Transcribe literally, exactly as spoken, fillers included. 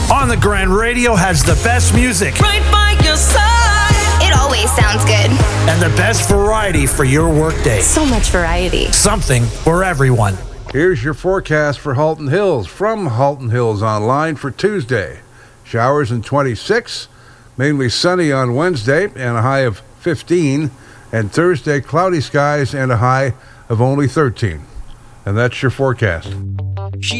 On the Grand Radio has the best music. Right by your side. It always sounds good. And the best variety for your workday. So much variety. Something for everyone. Here's your forecast for Halton Hills from Halton Hills Online for Tuesday. Showers in twenty-six, mainly sunny on Wednesday and a high of fifteen, and Thursday cloudy skies and a high of only thirteen. And that's your forecast.